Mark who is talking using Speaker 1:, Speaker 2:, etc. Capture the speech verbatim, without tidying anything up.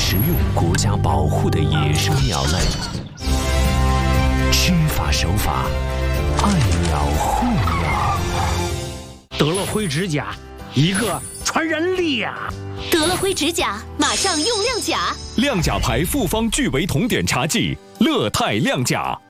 Speaker 1: 食用国家保护的野生鸟类，吃法手法，爱鸟护鸟。
Speaker 2: 得了灰指甲，一个传染俩。
Speaker 3: 得了灰指甲，马上用亮甲。
Speaker 4: 亮甲牌复方聚维酮碘茶剂，乐泰亮甲。